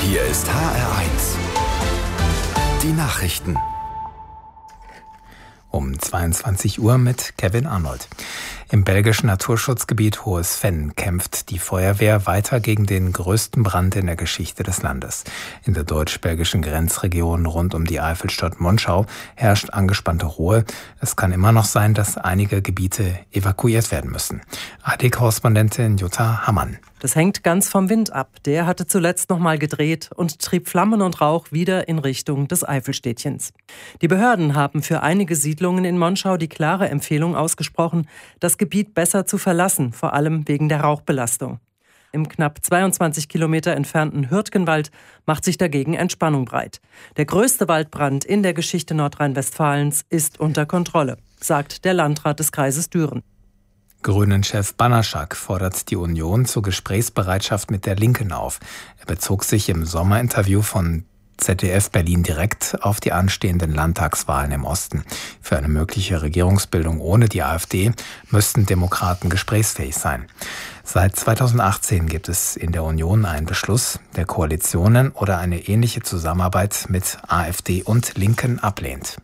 Hier ist HR1. Die Nachrichten. Um 22 Uhr mit Kevin Arnold. Im belgischen Naturschutzgebiet Hohes Venn kämpft die Feuerwehr weiter gegen den größten Brand in der Geschichte des Landes. In der deutsch-belgischen Grenzregion rund um die Eifelstadt Monschau herrscht angespannte Ruhe. Es kann immer noch sein, dass einige Gebiete evakuiert werden müssen. AD-Korrespondentin Jutta Hammann. Das hängt ganz vom Wind ab. Der hatte zuletzt noch mal gedreht und trieb Flammen und Rauch wieder in Richtung des Eifelstädtchens. Die Behörden haben für einige Siedlungen in Monschau die klare Empfehlung ausgesprochen, das Gebiet besser zu verlassen, vor allem wegen der Rauchbelastung. Im knapp 22 Kilometer entfernten Hürtgenwald macht sich dagegen Entspannung breit. Der größte Waldbrand in der Geschichte Nordrhein-Westfalens ist unter Kontrolle, sagt der Landrat des Kreises Düren. Grünen-Chef Banaschak fordert die Union zur Gesprächsbereitschaft mit der Linken auf. Er bezog sich im Sommerinterview von ZDF Berlin direkt auf die anstehenden Landtagswahlen im Osten. Für eine mögliche Regierungsbildung ohne die AfD müssten Demokraten gesprächsfähig sein. Seit 2018 gibt es in der Union einen Beschluss, der Koalitionen oder eine ähnliche Zusammenarbeit mit AfD und Linken ablehnt.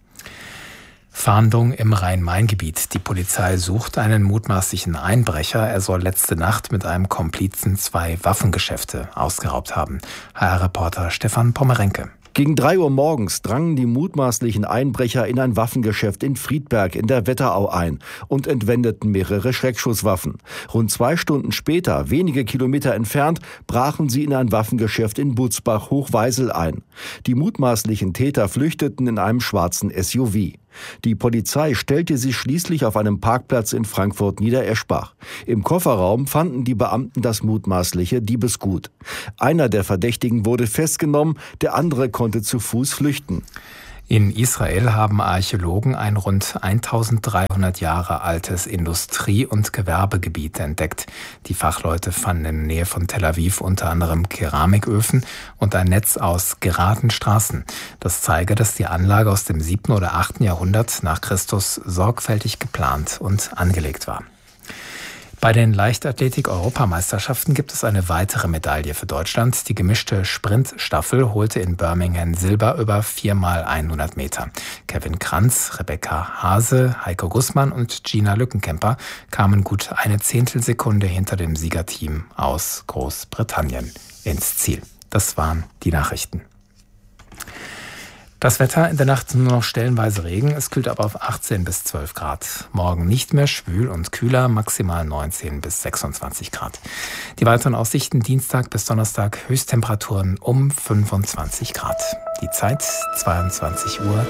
Fahndung im Rhein-Main-Gebiet. Die Polizei sucht einen mutmaßlichen Einbrecher. Er soll letzte Nacht mit einem Komplizen 2 Waffengeschäfte ausgeraubt haben. HR-Reporter Stefan Pommerenke. Gegen 3 Uhr morgens drangen die mutmaßlichen Einbrecher in ein Waffengeschäft in Friedberg in der Wetterau ein und entwendeten mehrere Schreckschusswaffen. Rund 2 Stunden später, wenige Kilometer entfernt, brachen sie in ein Waffengeschäft in Butzbach-Hochweisel ein. Die mutmaßlichen Täter flüchteten in einem schwarzen SUV. Die Polizei stellte sie schließlich auf einem Parkplatz in Frankfurt-Niedereschbach. Im Kofferraum fanden die Beamten das mutmaßliche Diebesgut. Einer der Verdächtigen wurde festgenommen, der andere konnte zu Fuß flüchten. In Israel haben Archäologen ein rund 1300 Jahre altes Industrie- und Gewerbegebiet entdeckt. Die Fachleute fanden in der Nähe von Tel Aviv unter anderem Keramiköfen und ein Netz aus geraden Straßen. Das zeige, dass die Anlage aus dem 7. oder 8. Jahrhundert nach Christus sorgfältig geplant und angelegt war. Bei den Leichtathletik-Europameisterschaften gibt es eine weitere Medaille für Deutschland. Die gemischte Sprintstaffel holte in Birmingham Silber über 4x100 Meter. Kevin Kranz, Rebecca Hase, Heiko Gussmann und Gina Lückenkämper kamen gut eine Zehntelsekunde hinter dem Siegerteam aus Großbritannien ins Ziel. Das waren die Nachrichten. Das Wetter in der Nacht nur noch stellenweise Regen. Es kühlt aber auf 18 bis 12 Grad. Morgen nicht mehr schwül und kühler, maximal 19 bis 26 Grad. Die weiteren Aussichten Dienstag bis Donnerstag Höchsttemperaturen um 25 Grad. Die Zeit 22:03 Uhr.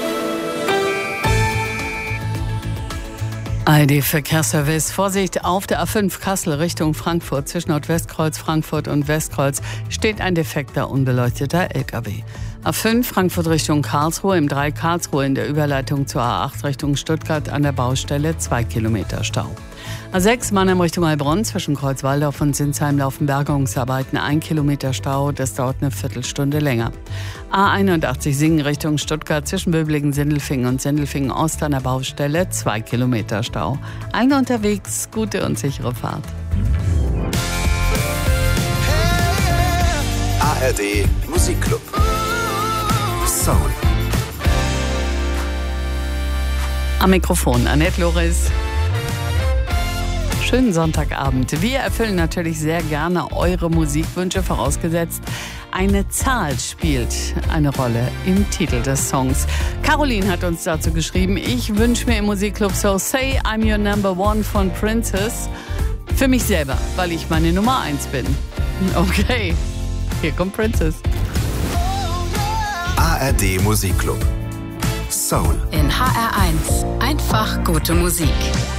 ARD-Verkehrsservice. Vorsicht, auf der A5 Kassel Richtung Frankfurt zwischen Nordwestkreuz Frankfurt und Westkreuz steht ein defekter, unbeleuchteter LKW. A5 Frankfurt Richtung Karlsruhe, im 3 Karlsruhe in der Überleitung zur A8 Richtung Stuttgart an der Baustelle 2 Kilometer Stau. A6 Mannheim Richtung Heilbronn zwischen Kreuzwaldorf und Sinsheim laufen Bergungsarbeiten, 1 Kilometer Stau, das dauert eine Viertelstunde länger. A81 Singen Richtung Stuttgart zwischen Böblingen-Sindelfingen und Sindelfingen-Ost an der Baustelle 2 Kilometer Stau. Allen unterwegs, gute und sichere Fahrt. ARD Musikclub. Soul. Am Mikrofon Annette Loris. Schönen Sonntagabend. Wir erfüllen natürlich sehr gerne eure Musikwünsche, vorausgesetzt eine Zahl spielt eine Rolle im Titel des Songs. Caroline hat uns dazu geschrieben, ich wünsche mir im Musikclub So Say I'm Your Number One von Princess. Für mich selber, weil ich meine Nummer 1 bin. Okay, hier kommt Princess. ARD Musikclub. Soul. In HR1. Einfach gute Musik.